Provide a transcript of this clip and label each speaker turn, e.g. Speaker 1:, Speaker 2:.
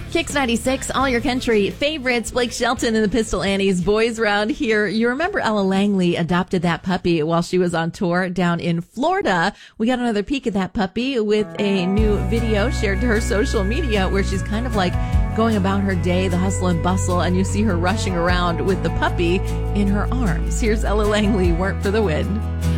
Speaker 1: Kicks 96, all your country favorites. Blake Shelton and the Pistol Annies, boys round here. You remember Ella Langley adopted that puppy while she was on tour down in Florida. We got another peek at that puppy with a new video shared to her social media where she's kind of like going about her day, the hustle and bustle, and you see her rushing around with the puppy in her arms. Here's Ella Langley, Weren't for the Win.